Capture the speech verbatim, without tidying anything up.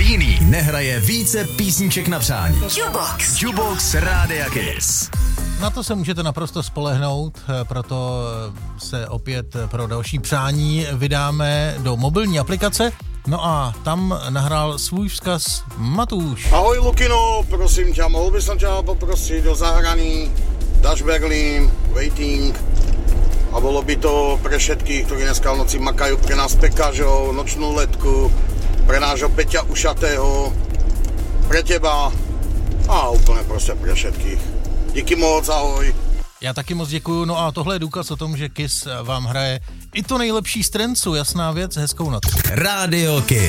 jiný nehraje více písniček na přání. Jukebox. Jukebox Rádia Kiss. Na to se můžete naprosto spolehnout, proto se opět pro další přání vydáme do mobilní aplikace. No a tam nahrál svůj vzkaz Matúš. Ahoj Lukino, prosím ťa, mohl by som ťa poprosiť do zahraní Dash Berlin, Waiting. A bolo by to pre všetkých, ktorí dneska v noci makajú, pre nás pekážov, nočnú letku, pre nášho Peťa Ušatého, pre teba a úplne proste pre všetkých. Díky moc, ahoj. Já taky moc děkuju, no a tohle je důkaz o tom, že Kiss vám hraje i to nejlepší z trencu, jasná věc, hezkou noc. Rádio Kiss.